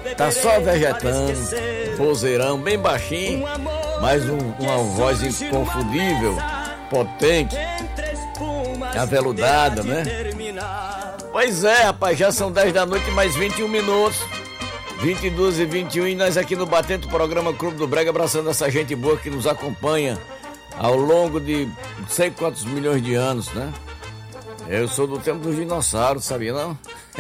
Tá só vegetando, vozeirão, bem baixinho, mas uma voz inconfundível, potente, aveludada, né? Pois é, rapaz, já são 10 da noite mais 21 minutos. 22 e 21 e nós aqui no Batente, programa Clube do Brega, abraçando essa gente boa que nos acompanha ao longo de não sei quantos milhões de anos, né? Eu sou do tempo dos dinossauros, sabia não?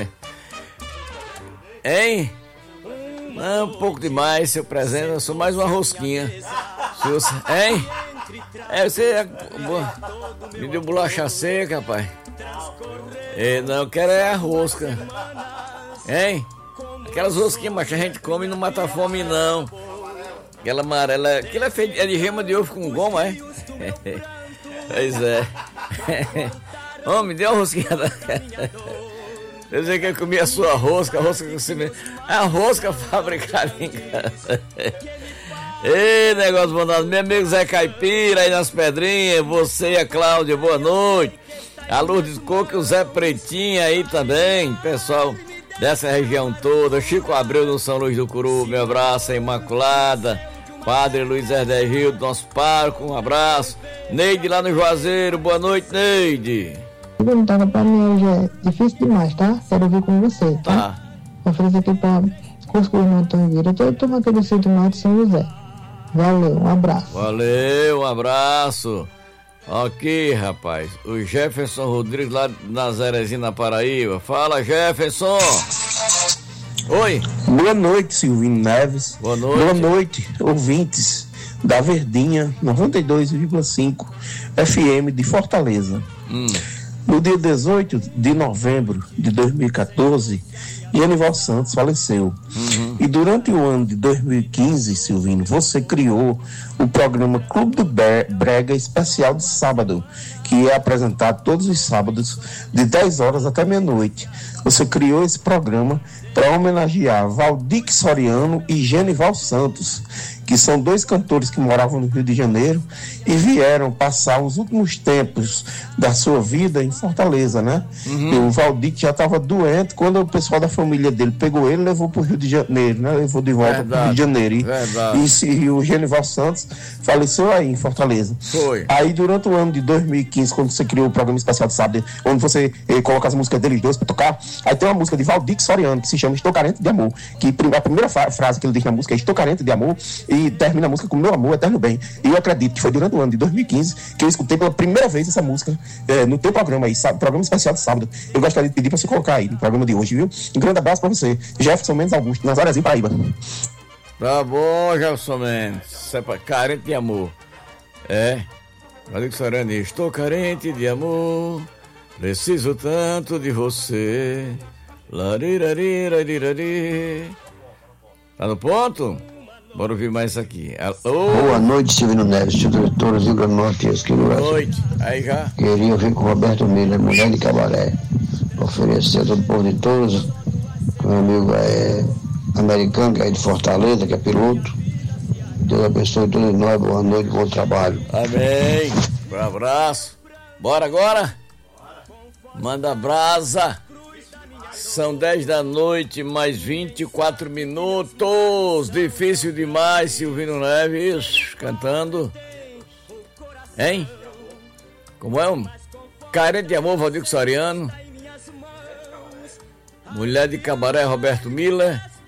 Hein? Não, um pouco demais, seu presente, eu sou mais uma rosquinha. Hein? Você me deu bolacha seca, rapaz. Não, eu quero é a rosca. Hein? Aquelas rosquinhas, mas a gente come e não mata a fome, não. Aquela amarela, aquilo é feito de gema de ovo com goma, é? Pois é. Ô, me deu uma rosquinha. Eu sei que eu comi a sua rosca, a rosca que você me... A rosca fabricada em casa. Ei, negócio bonado. Meu amigo Zé Caipira aí nas Pedrinhas, você e a Cláudia, boa noite. A Lourdes Coco e o Zé Pretinho aí também, pessoal dessa região toda. Chico Abreu no São Luís do Curu, meu abraço, a Imaculada. Padre Luiz Herdergil do nosso parco, um abraço. Neide lá no Juazeiro, boa noite, Neide. Perguntava pra mim hoje é difícil demais, tá? Quero ouvir com você, tá? Ofereço aqui pra Cuscuz no Antônio Vieira. Eu tô naquele sítio norte de São José. Valeu, um abraço. Valeu, um abraço. Aqui, rapaz, o Jefferson Rodrigues lá de Nazarezinho, na Paraíba. Fala, Jefferson. Oi. Boa noite, Silvino Neves. Boa noite. Boa noite, ouvintes da Verdinha 92,5 FM de Fortaleza. No dia 18 de novembro de 2014, Genival Santos faleceu. E durante o ano de 2015, Silvino, você criou o programa Clube do Brega Especial de Sábado, que é apresentado todos os sábados, de 10 horas até meia-noite. Você criou esse programa para homenagear Valdir Soriano e Genival Santos, que são dois cantores que moravam no Rio de Janeiro e vieram passar os últimos tempos da sua vida em Fortaleza, né? E o Valdir já estava doente, quando o pessoal da família dele pegou ele, levou para o Rio de Janeiro, né? Levou de volta para o Rio de Janeiro. E o Genival Santos faleceu aí em Fortaleza. Foi. Aí durante o ano de 2015, quando você criou o programa especial de sábado, onde você coloca as músicas deles dois para tocar, aí tem uma música de Valdir Soriano que se chama Estou Carente de Amor, que a primeira frase que ele diz na música é Estou Carente de Amor, e termina a música com Meu Amor Eterno Bem. E eu acredito que foi durante o ano de 2015 que eu escutei pela primeira vez essa música no teu programa aí, programa especial de sábado. Eu gostaria de pedir para você colocar aí no programa de hoje, viu? Um grande abraço para você, Jefferson Mendes Augusto, Nazarezinho, Paraíba. Tá bom, Jefferson Mendes, carente de amor. Valeu, Sorani, estou carente de amor, preciso tanto de você. Lariraririrari. Tá no ponto? Bora ouvir mais isso aqui. Boa noite, Silvino Neves, diretor do Rio Grande do Norte, aqui no Brasil. Boa noite. Aí já. Queria ouvir com o Roberto Miller, Mulher de Cabaré. Oferecer a todo o povo de todos, meu amigo americano, que é de Fortaleza, que é piloto. Deus abençoe todos nós, boa noite, bom trabalho. Amém. Um abraço. Bora agora? Manda brasa. São 10 da noite, mais 24 minutos. Difícil demais, Silvino Neves cantando. Hein? Como é? Carente de Amor, Valdir Soriano. Mulher de Cabaré, Roberto Miller.